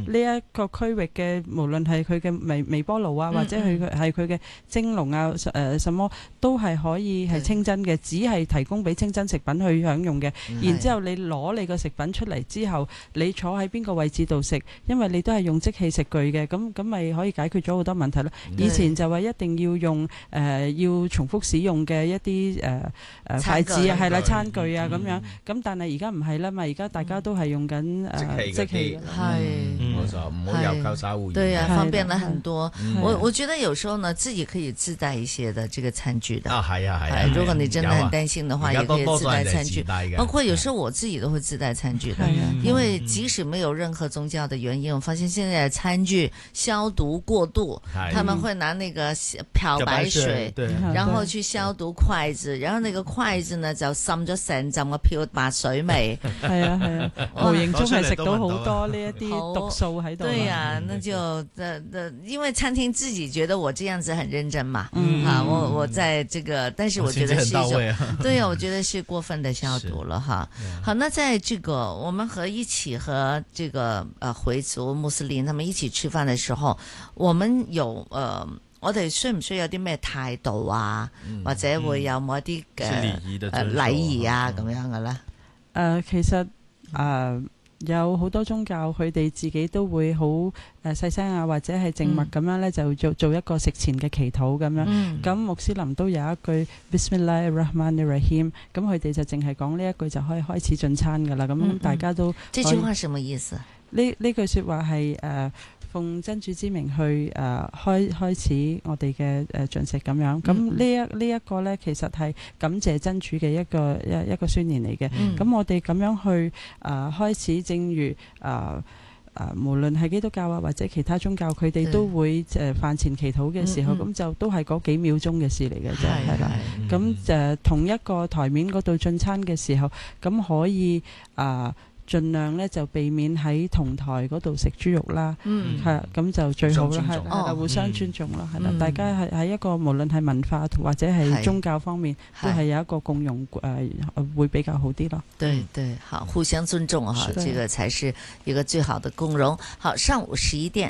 呢一個區域嘅，無論係佢嘅微波爐啊，或者係佢嘅蒸籠啊，什麼都係可以係清真嘅，只係提供俾清真食品去享用嘅。然之後你攞你個食品出嚟之後，你坐喺邊個位置度食，因為你都係用即棄食具嘅，咁咪可以解決咗好多問題咯。以前就話一定要用要重複使用嘅一啲筷子啊，係啦，餐具啊咁樣，咁但係而家唔係啦嘛，而家大家都係用緊即棄， 冇錯，唔好有交叉污染。 對啊，方便了很多。我覺得有時候呢，自己可以自帶一些的這個餐具的。 係啊。 如果你真的很擔心的話，也可以自帶餐具。包括有時候我自己都會自帶餐具的，因為即使沒有任何宗教的原因，我發現現在的餐具消毒過度，他們會拿那個漂白水，然後去消毒筷子，然後那個筷子呢就滲咗成浸嘅漂白水味。係啊， 無形中係食到好多呢一啲毒素喺度。 對啊，那就因為餐廳自己覺得我這樣子很認真嘛，我在這個，但是我覺得是一種，對啊，我覺得是過分的消毒了哈。好，那在這個我們一起和這個回族穆斯林他們一起吃飯的時候，我們有我哋需唔需要有啲咩態度啊，或者會有冇一啲嘅禮儀啊咁樣嘅咧？ 其實有好多宗教佢哋自己都會好細聲啊，或者係靜默咁樣咧，就做一個食前嘅祈禱咁樣。咁穆斯林都有一句 Bismillahirrahmanirrahim， 咁佢哋就淨係講呢一句就可以開始進餐噶啦。咁大家都這句話什麼意思？ 呢句説話係奉真主之名去開始我哋嘅進食咁樣。咁呢一個呢，其實係感謝真主嘅一個宣言嚟嘅。咁我哋咁樣去開始，正如無論係基督教啊或者其他宗教，佢哋都會飯前祈禱嘅時候，咁就都係嗰幾秒鐘嘅事嚟嘅啫，係啦。咁同一個台面嗰度進餐嘅時候，咁可以盡量咧就避免喺同台嗰度食豬肉啦，係咁就最好啦，係啦，互相尊重啦，係啦，大家係喺一個無論係文化或者係宗教方面，都係有一個共融會比較好啲咯。 對對，好，互相尊重哈，這個才是一個最好的共融。好，上午11點。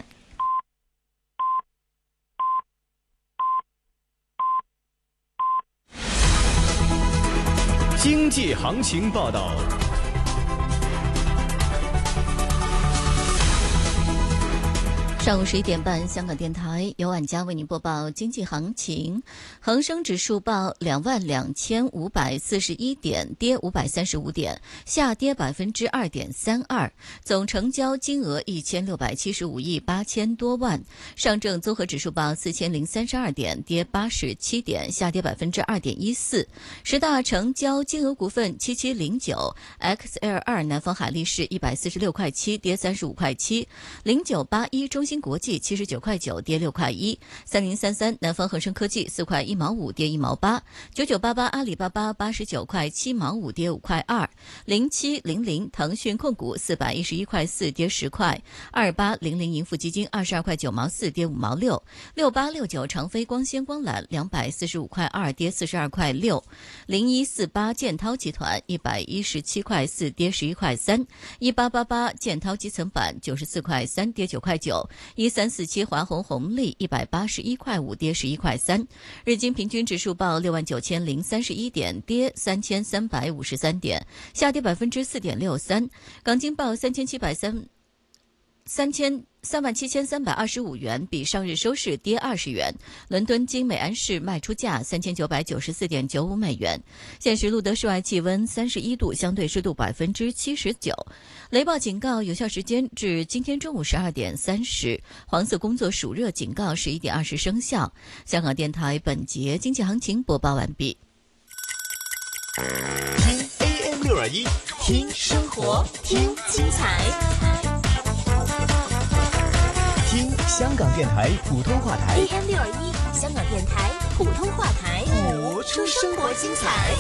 經濟行情報道。 上午11點半，香港電台由婉嘉為您播報經濟行情。恒生指數報22,541點，跌535點，下跌2.32%，總成交金額1675億8000多萬。上證綜合指數報4032點，跌87點，下跌2.14%。十大成交金額股份7709 XL2 南方海力士146塊7，跌35塊7。0981中芯國際79塊9，跌6塊1。3033南方恒生科技4塊1毛5，跌1毛8。9988阿里巴巴89塊7毛5，跌5塊2。0700騰訊控股411塊4，跌10塊。2800盈富基金22塊9毛4，跌5毛6。6869長飛光纖光纜245塊2，跌42塊6。0148建滔集團117塊4，跌11塊3。1888建滔基層板94塊3，跌9塊9。1347華虹紅利181塊5，跌11塊3。日經平均指數報69,031點，跌3353點，下跌4.63%。港金報37,325元，比上日收市跌20元。倫敦金每安士賣出價3994.95美元。現時錄得室外氣溫31度，相對濕度79%。雷暴警告有效時間至今天中午12點30。黃色工作暑熱警告11點20生效。香港電台本節經濟行情播報完畢。 聽 AM621，聽生活，聽精彩。聽香港電台普通話台 AM621，香港電台普通話台， 播出生活精彩。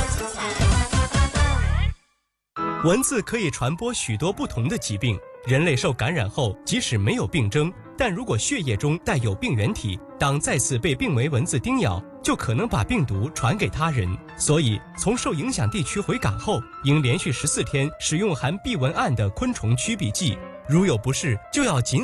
蚊子可以傳播許多不同的疾病，人類受感染後，即使沒有病徵，但如果血液中帶有病原體，當再次被病媒蚊子叮咬，就可能把病毒傳給他人。所以，從受影響地區回港後，應連續14天使用含避蚊胺的昆蟲驅避劑。如有不適，就要盡